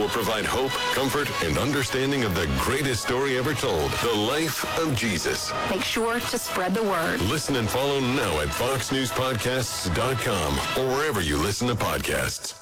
will provide hope, comfort, and understanding of the greatest story ever told, the life of Jesus. Make sure to spread the word. Listen and follow now at foxnewspodcasts.com or wherever you listen to podcasts.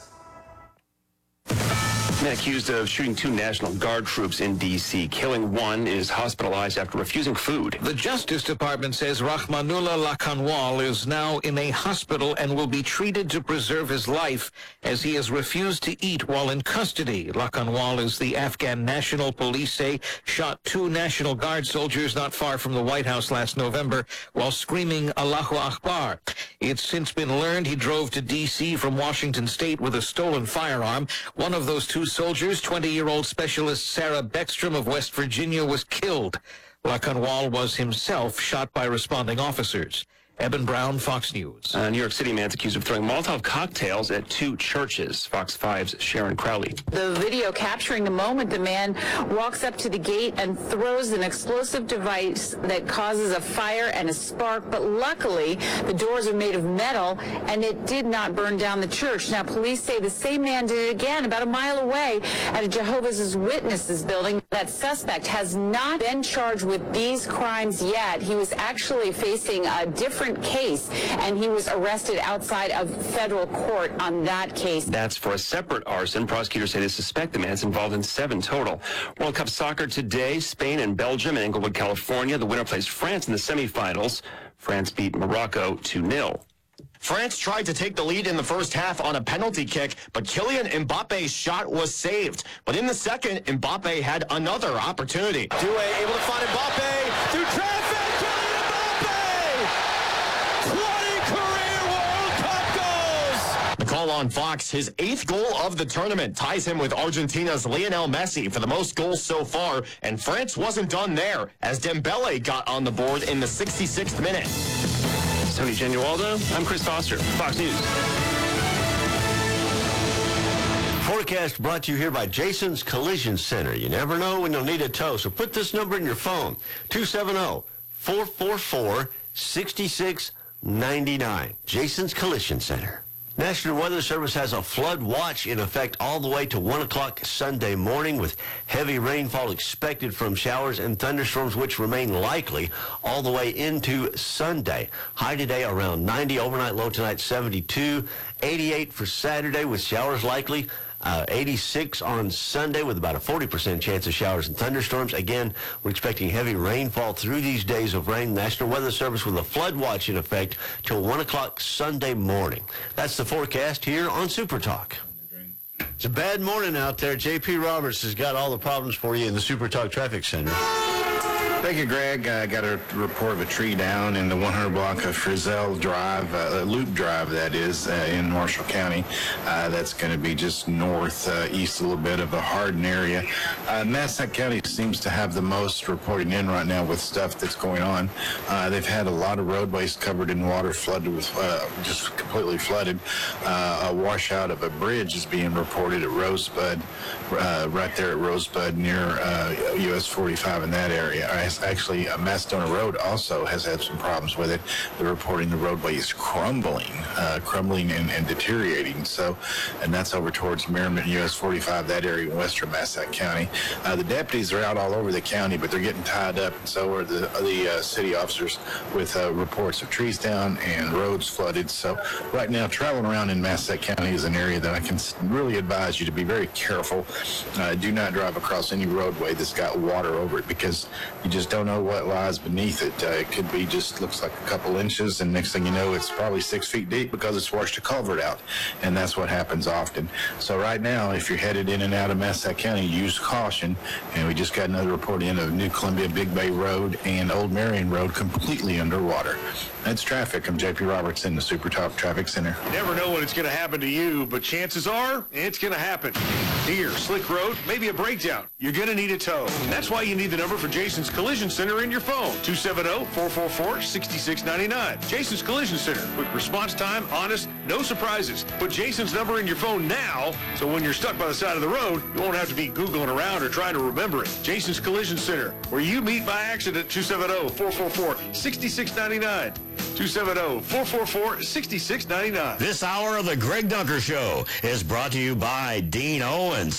Man accused of shooting 2 National Guard troops in D.C. Killing one is hospitalized after refusing food. The Justice Department says Rahmanullah Lakanwal is now in a hospital and will be treated to preserve his life as he has refused to eat while in custody. Lakanwal, as the Afghan National Police say, shot 2 National Guard soldiers not far from the White House last November while screaming Allahu Akbar. It's since been learned he drove to D.C. from Washington State with a stolen firearm. One of those 2 soldiers, 20-year-old Specialist Sarah Beckstrom of West Virginia, was killed. Lakanwal was himself shot by responding officers. Eben Brown, Fox News. A New York City man's accused of throwing Molotov cocktails at 2 churches. Fox 5's Sharon Crowley. The video capturing the moment the man walks up to the gate and throws an explosive device that causes a fire and a spark, but luckily the doors are made of metal and it did not burn down the church. Now, police say the same man did it again about a mile away at a Jehovah's Witnesses building. That suspect has not been charged with these crimes yet. He was actually facing a different case, and he was arrested outside of federal court on that case. That's for a separate arson. Prosecutors say they suspect the man's involved in 7 total. World Cup soccer today, Spain and Belgium in Inglewood, California. The winner plays France in the semifinals. France beat Morocco 2-0. France tried to take the lead in the first half on a penalty kick, but Kylian Mbappe's shot was saved. But in the second, Mbappe had another opportunity. Doué able to find Mbappe through traffic. Kylian Mbappe! 20 career World Cup goals! The call on Fox, his 8th goal of the tournament, ties him with Argentina's Lionel Messi for the most goals so far, and France wasn't done there, as Dembele got on the board in the 66th minute. Tony Genualdo, I'm Chris Foster, Fox News. Forecast brought to you here by Jason's Collision Center. You never know when you'll need a tow, so put this number in your phone, 270-444-6699. Jason's Collision Center. National Weather Service has a flood watch in effect all the way to 1 o'clock Sunday morning, with heavy rainfall expected from showers and thunderstorms, which remain likely all the way into Sunday. High today around 90, overnight low tonight 72, 88 for Saturday with showers likely. 86 on Sunday with about a 40% chance of showers and thunderstorms. Again, we're expecting heavy rainfall through these days of rain. National Weather Service with a flood watch in effect till 1 o'clock Sunday morning. That's the forecast here on Super Talk. It's a bad morning out there. J.P. Roberts has got all the problems for you in the Super Talk Traffic Center. Thank you, Greg. I got a report of a tree down in the 100 block of Frizzell Drive, Loop Drive, that is, in Marshall County. That's going to be just northeast a little bit of a Hardin area. Massac County seems to have the most reporting in right now with stuff that's going on. They've had a lot of roadways covered in water, flooded with, just completely flooded. A washout of a bridge is being reported at Rosebud, right there at Rosebud near US 45 in that area. Actually, Macedona Road also has had some problems with it. They're reporting the roadway is crumbling and deteriorating. So, and that's over towards Merriman, US 45, that area in western Massac County. The deputies are out all over the county, but they're getting tied up, and so are the city officers with reports of trees down and roads flooded. So, right now, traveling around in Massac County is an area that I can really advise you to be very careful. Do not drive across any roadway that's got water over it, because you just don't know what lies beneath it. It could be just looks like a couple inches, and next thing you know, it's probably 6 feet deep because it's washed a culvert out, and that's what happens often. So right now, if you're headed in and out of Massac County, use caution. And we just got another report in of New Columbia Big Bay Road and Old Marion Road completely underwater. That's traffic. I'm J.P. Roberts in the Super Talk Traffic Center. You never know when it's going to happen to you, but chances are it's going to happen. Here, slick road, maybe a breakdown. You're going to need a tow. And that's why you need the number for Jason's Collision Center in your phone, 270-444-6699. Jason's Collision Center. Quick response time, honest, no surprises. Put Jason's number in your phone now, so when you're stuck by the side of the road, you won't have to be Googling around or trying to remember it. Jason's Collision Center, where you meet by accident, 270-444-6699. 270-444-6699. This hour of the Greg Dunker Show is brought to you by Dean Owens.